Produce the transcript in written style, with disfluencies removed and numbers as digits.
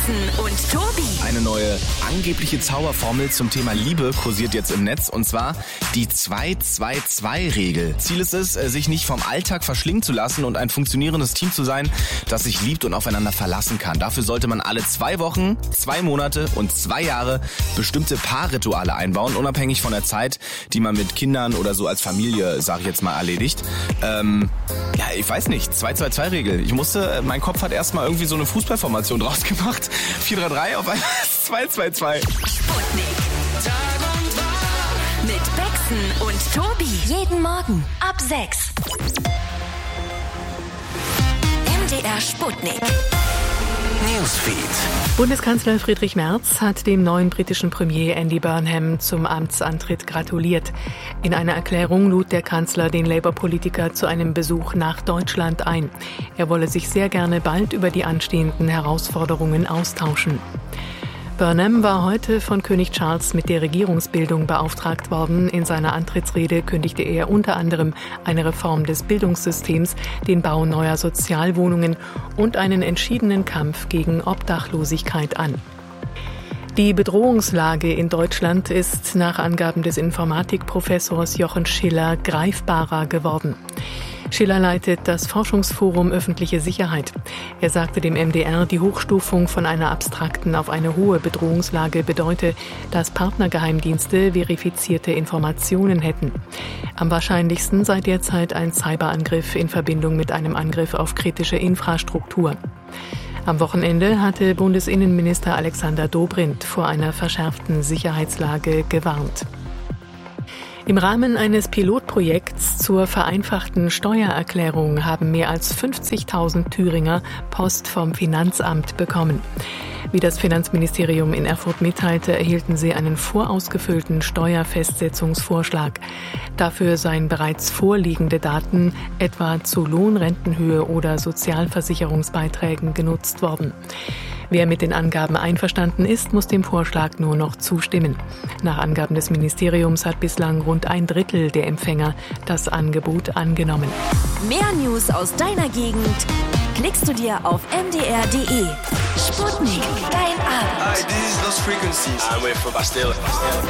Becksen und Tobi. Eine neue angebliche Zauberformel zum Thema Liebe kursiert jetzt im Netz, und zwar die 2-2-2-Regel. Ziel ist es, sich nicht vom Alltag verschlingen zu lassen und ein funktionierendes Team zu sein, das sich liebt und aufeinander verlassen kann. Dafür sollte man alle 2 Wochen, 2 Monate und 2 Jahre bestimmte Paarrituale einbauen, unabhängig von der Zeit, die man mit Kindern oder so als Familie, sag ich jetzt mal, erledigt. Ich weiß nicht, 2-2-2-Regel. Mein Kopf hat erstmal irgendwie so eine Fußballformation draus gemacht. 4-3-3 auf einmal 2-2-2. Sputnik. Tag und Tag. Mit Becksen und Tobi. Jeden Morgen ab 6. MDR Sputnik. Newsfeed. Bundeskanzler Friedrich Merz hat dem neuen britischen Premier Andy Burnham zum Amtsantritt gratuliert. In einer Erklärung lud der Kanzler den Labour-Politiker zu einem Besuch nach Deutschland ein. Er wolle sich sehr gerne bald über die anstehenden Herausforderungen austauschen. Burnham war heute von König Charles mit der Regierungsbildung beauftragt worden. In seiner Antrittsrede kündigte er unter anderem eine Reform des Bildungssystems, den Bau neuer Sozialwohnungen und einen entschiedenen Kampf gegen Obdachlosigkeit an. Die Bedrohungslage in Deutschland ist nach Angaben des Informatikprofessors Jochen Schiller greifbarer geworden. Schiller leitet das Forschungsforum Öffentliche Sicherheit. Er sagte dem MDR, die Hochstufung von einer abstrakten auf eine hohe Bedrohungslage bedeute, dass Partnergeheimdienste verifizierte Informationen hätten. Am wahrscheinlichsten sei derzeit ein Cyberangriff in Verbindung mit einem Angriff auf kritische Infrastruktur. Am Wochenende hatte Bundesinnenminister Alexander Dobrindt vor einer verschärften Sicherheitslage gewarnt. Im Rahmen eines Pilotprojekts zur vereinfachten Steuererklärung haben mehr als 50.000 Thüringer Post vom Finanzamt bekommen. Wie das Finanzministerium in Erfurt mitteilte, erhielten sie einen vorausgefüllten Steuerfestsetzungsvorschlag. Dafür seien bereits vorliegende Daten etwa zu Lohnrentenhöhe oder Sozialversicherungsbeiträgen genutzt worden. Wer mit den Angaben einverstanden ist, muss dem Vorschlag nur noch zustimmen. Nach Angaben des Ministeriums hat bislang rund 1/3 der Empfänger das Angebot angenommen. Mehr News aus deiner Gegend klickst du dir auf mdr.de. Sputnik, dein Abend. Hi, this is Lost Frequencies. I'm with Bastille.